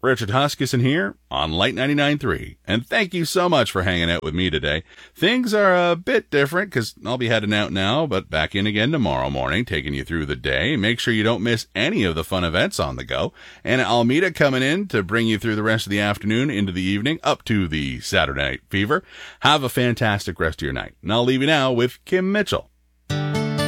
Richard Huskisson here on Light 99.3, and thank you so much for hanging out with me today. Things are a bit different because I'll be heading out now, but back in again tomorrow morning, taking you through the day. Make sure you don't miss any of the fun events on the go. And Almeida coming in to bring you through the rest of the afternoon into the evening, up to the Saturday Night Fever. Have a fantastic rest of your night. And I'll leave you now with Kim Mitchell.